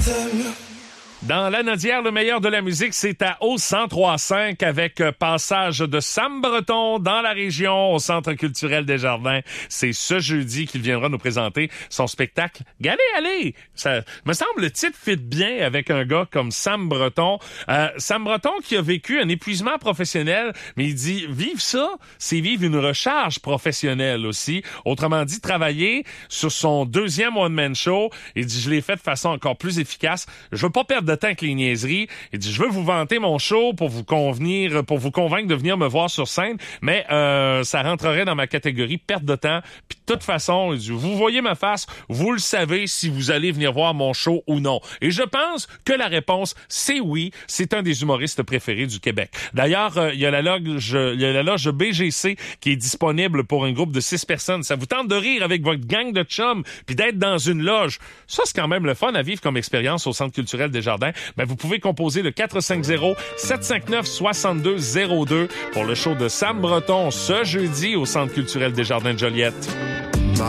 Dans la Nodière, le meilleur de la musique, c'est à au 103.5 avec passage de Sam Breton dans la région au Centre culturel des Jardins. C'est ce jeudi qu'il viendra nous présenter son spectacle Galez, allez! Ça me semble le titre fit bien avec un gars comme Sam Breton. Sam Breton qui a vécu un épuisement professionnel, mais il dit vivre ça, c'est vivre une recharge professionnelle aussi. Autrement dit, travailler sur son deuxième one-man show. Il dit je l'ai fait de façon encore plus efficace. Je veux pas perdre de temps avec les niaiseries. Il dit, je veux vous vanter mon show pour vous convaincre de venir me voir sur scène, mais ça rentrerait dans ma catégorie perte de temps. Puis de toute façon, il dit, vous voyez ma face, vous le savez si vous allez venir voir mon show ou non. Et je pense que la réponse, c'est oui. C'est un des humoristes préférés du Québec. D'ailleurs, il y a la loge BGC qui est disponible pour un groupe de 6 personnes. Ça vous tente de rire avec votre gang de chums puis d'être dans une loge. Ça, c'est quand même le fun à vivre comme expérience au Centre culturel des Jardins. Ben, vous pouvez composer le 450-759-6202 pour le show de Sam Breton ce jeudi au Centre culturel des Jardins de Joliette.